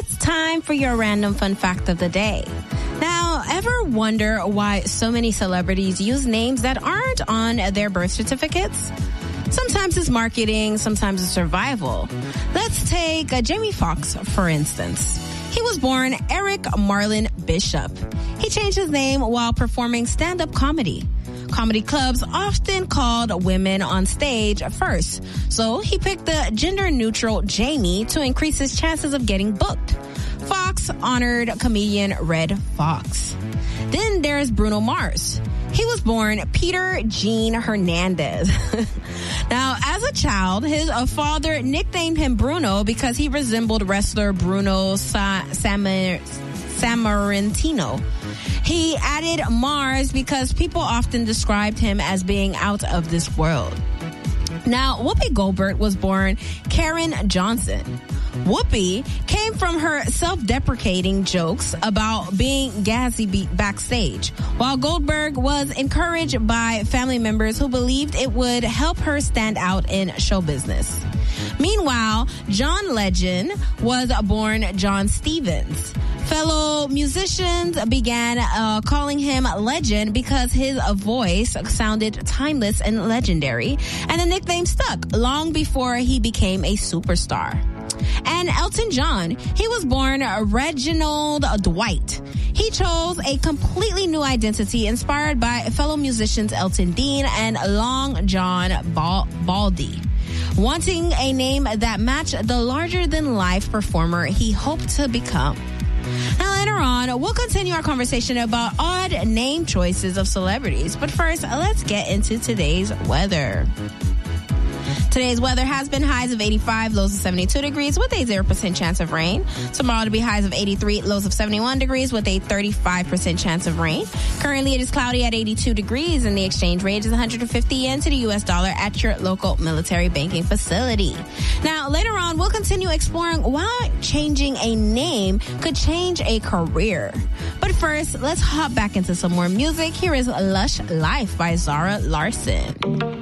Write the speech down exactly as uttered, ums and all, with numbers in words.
It's time for your random fun fact of the day. Now, ever wonder why so many celebrities use names that aren't on their birth certificates? Sometimes it's marketing, sometimes it's survival. Let's take uh, Jamie Foxx, for instance. He was born Eric Marlon Bishop. He changed his name while performing stand-up comedy. Comedy clubs often called women on stage first, so he picked the gender-neutral Jamie to increase his chances of getting booked. Fox honored comedian Red Fox. Then there's Bruno Mars. He was born Peter Gene Hernandez. Now, as a child, his uh, father nicknamed him Bruno because he resembled wrestler Bruno Sa- Samar- Sammartino. He added Mars because people often described him as being out of this world. Now, Whoopi Goldberg was born Karen Johnson. Whoopi came from her self-deprecating jokes about being gassy backstage, while Goldberg was encouraged by family members who believed it would help her stand out in show business. Meanwhile, John Legend was born John Stevens. Fellow musicians began uh, calling him Legend because his voice sounded timeless and legendary, and the nickname stuck long before he became a superstar. And Elton John, he was born Reginald Dwight. He chose a completely new identity inspired by fellow musicians Elton Dean and Long John Bal- Baldy, wanting a name that matched the larger-than-life performer he hoped to become. Now, later on, we'll continue our conversation about odd name choices of celebrities. But first, let's get into today's weather. Today's weather has been highs of eighty-five, lows of seventy-two degrees with a zero percent chance of rain. Tomorrow to be highs of eighty-three, lows of seventy-one degrees with a thirty-five percent chance of rain. Currently, it is cloudy at eighty-two degrees and the exchange rate is one hundred fifty yen to the U S dollar at your local military banking facility. Now, later on, we'll continue exploring why changing a name could change a career. But first, let's hop back into some more music. Here is Lush Life by Zara Larsson.